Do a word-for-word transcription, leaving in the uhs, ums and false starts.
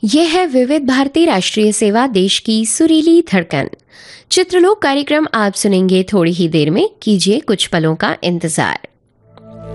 यह है विविध भारती राष्ट्रीय सेवा, देश की सुरीली धड़कन। चित्रलोक कार्यक्रम आप सुनेंगे थोड़ी ही देर में, कीजिए कुछ पलों का इंतजार।